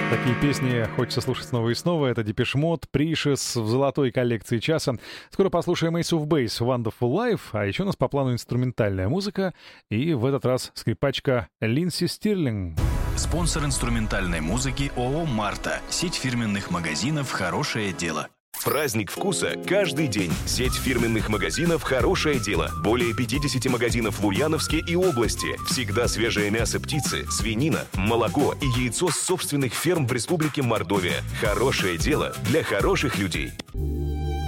Такие песни хочется слушать снова и снова. Это Depeche Mode, Precious в золотой коллекции часа. Скоро послушаем Ace of Base, Wonderful Life. А еще у нас по плану инструментальная музыка. И в этот раз скрипачка Линдси Стирлинг. Спонсор инструментальной музыки ООО «Марта». Сеть фирменных магазинов «Хорошее дело». Праздник вкуса каждый день. Сеть фирменных магазинов «Хорошее дело». Более 50 магазинов в Ульяновске и области. Всегда свежее мясо птицы, свинина, молоко и яйцо с собственных ферм в Республике Мордовия. Хорошее дело для хороших людей.